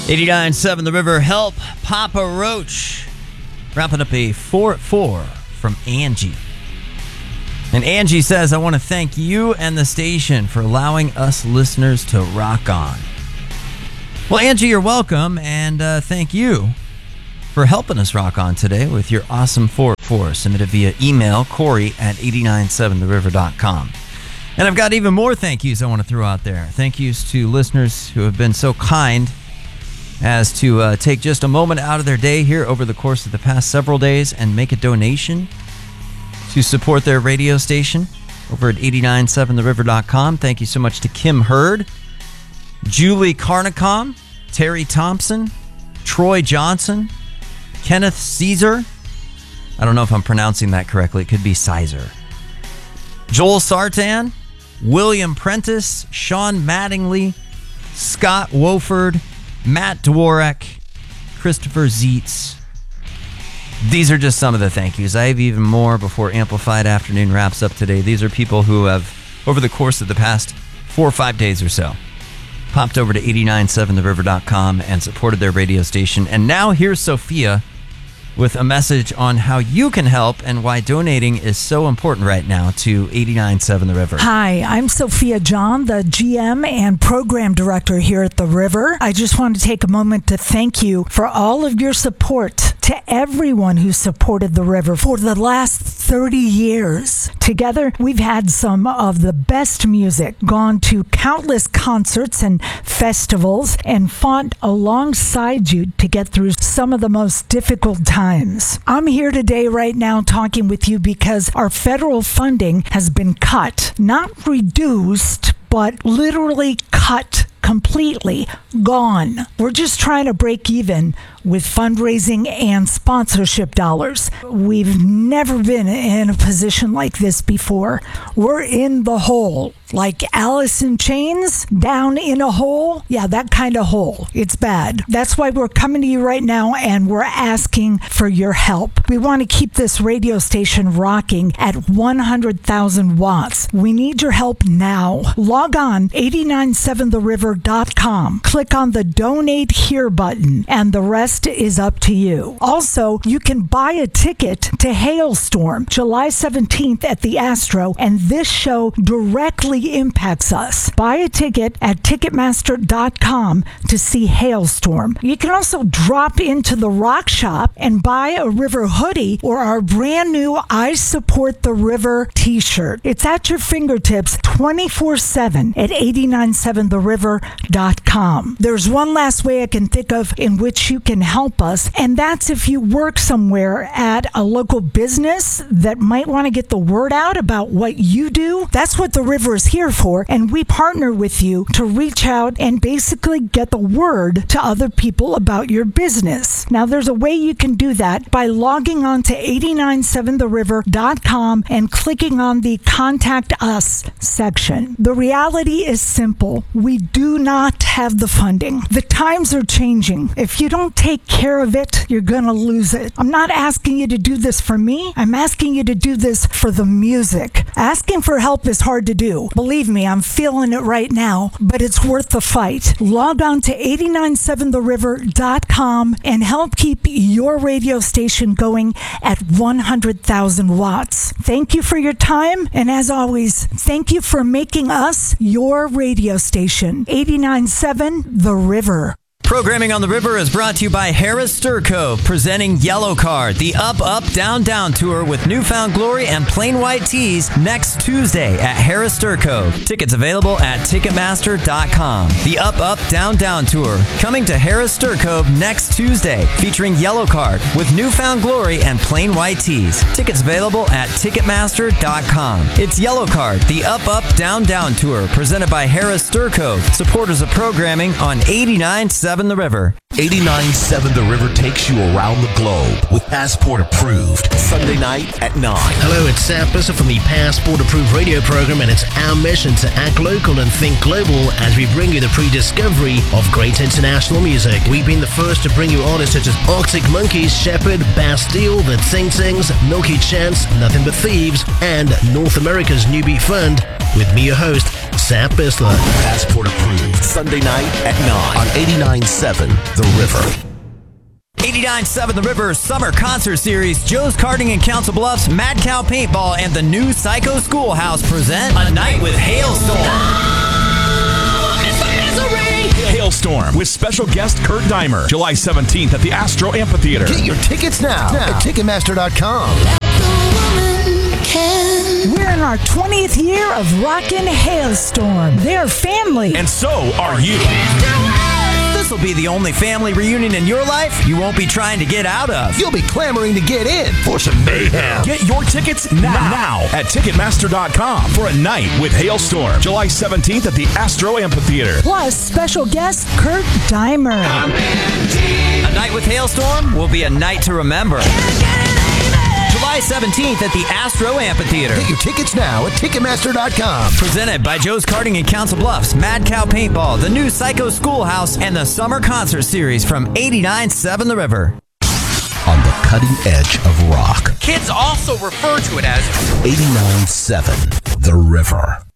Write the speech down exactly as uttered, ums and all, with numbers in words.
eighty-nine point seven The River. Help Papa Roach. Wrapping up a four at four from Angie. And Angie says, I want to thank you and the station for allowing us listeners to rock on. Well, Angie, you're welcome, and uh, thank you for helping us rock on today with your awesome four at four submitted via email, Corey at eight nine seven the river dot com. And I've got even more thank yous I want to throw out there. Thank yous to listeners who have been so kind as to uh, take just a moment out of their day here over the course of the past several days and make a donation to support their radio station over at eight nine seven the river dot com. Thank you so much to Kim Hurd, Julie Carnicom, Terry Thompson, Troy Johnson, Kenneth Caesar. I don't know if I'm pronouncing that correctly. It could be Sizer. Joel Sartan, William Prentice, Sean Mattingly, Scott Wofford, Matt Dworak, Christopher Zietz. These are just some of the thank yous. I have even more before Amplified Afternoon wraps up today. These are people who have, over the course of the past four or five days or so, popped over to eight nine seven the river dot com and supported their radio station. And now here's Sophia with a message on how you can help and why donating is so important right now to eight nine seven The River. Hi, I'm Sophia John, the G M and Program Director here at The River. I just want to take a moment to thank you for all of your support to everyone who supported The River for the last thirty years. Together, we've had some of the best music, gone to countless concerts and festivals, and fought alongside you to get through some of the most difficult times. I'm here today right now talking with you because our federal funding has been cut, not reduced, but literally cut completely, gone. We're just trying to break even with fundraising and sponsorship dollars. We've never been in a position like this before. We're in the hole, like Alice in Chains, down in a hole. Yeah, that kind of hole. It's bad. That's why we're coming to you right now and we're asking for your help. We want to keep this radio station rocking at one hundred thousand watts. We need your help now. Log on eight nine seven the river dot com. Click on the Donate Here button, and the rest is up to you. Also, you can buy a ticket to Hailstorm, July seventeenth at the Astro, and this show directly impacts us. Buy a ticket at ticketmaster dot com to see Hailstorm. You can also drop into the Rock Shop and buy a River hoodie or our brand new I Support the River t-shirt. It's at your fingertips twenty-four seven at eight nine seven the river dot com. There's one last way I can think of in which you can help us, and that's if you work somewhere at a local business that might want to get the word out about what you do. That's what The River is here for, and we partner with you to reach out and basically get the word to other people about your business. Now, there's a way you can do that by logging on to eight nine seven the river dot com and clicking on the Contact Us section. The reality is simple. We do not have the funding. The times are changing. If you don't take care of it, you're going to lose it. I'm not asking you to do this for me. I'm asking you to do this for the music. Asking for help is hard to do. Believe me, I'm feeling it right now, but it's worth the fight. Log on to eight nine seven the river dot com and help keep your radio station going at one hundred thousand watts. Thank you for your time, and as always, thank you for making us your radio station. eight nine seven The River. Programming on The River is brought to you by Harris Sturco, presenting Yellow Card, the Up, Up, Down, Down tour with Newfound Glory and Plain White Tees next Tuesday at Harris Sturco. Tickets available at ticketmaster dot com. The Up, Up, Down, Down tour coming to Harris Sturco next Tuesday, featuring Yellow Card with Newfound Glory and Plain White Tees. Tickets available at ticketmaster dot com. It's Yellow Card, the Up, Up, Down, Down tour, presented by Harris Sturco, supporters of programming on eighty-nine point seven The River. eighty-nine point seven The River takes you around the globe with Passport Approved, Sunday night at nine. Hello, it's Sam Busser from the Passport Approved radio program, and it's our mission to act local and think global as we bring you the pre-discovery of great international music. We've been the first to bring you artists such as Arctic Monkeys, Shepherd, Bastille, The Tsing Tsings, Milky Chance, Nothing But Thieves, and North America's New Beat Fund, with me, your host, Zap Bisler. Passport approved. Sunday night at nine on eighty-nine point seven The River. eighty-nine point seven The River Summer Concert Series, Joe's Karting in Council Bluffs, Mad Cow Paintball, and the new Psycho Schoolhouse present A Night with Hailstorm. Hailstorm with special guest Kurt Deimer, July seventeenth at the Astro Amphitheater. Get your tickets now, now. at Ticketmaster dot com. We're in our twentieth year of Rockin' Hailstorm. They're family. And so are you. This will be the only family reunion in your life you won't be trying to get out of. You'll be clamoring to get in for some mayhem. Get your tickets now, now at Ticketmaster dot com for A Night with Hailstorm, July seventeenth at the Astro Amphitheater. Plus, special guest Kurt Deimer. A Night with Hailstorm will be a night to remember. July seventeenth at the Astro Amphitheater. Get your tickets now at Ticketmaster dot com. Presented by Joe's Karting in Council Bluffs, Mad Cow Paintball, the new Psycho Schoolhouse, and the Summer Concert Series from eighty-nine point seven The River. On the cutting edge of rock. Kids also refer to it as eighty-nine point seven The River.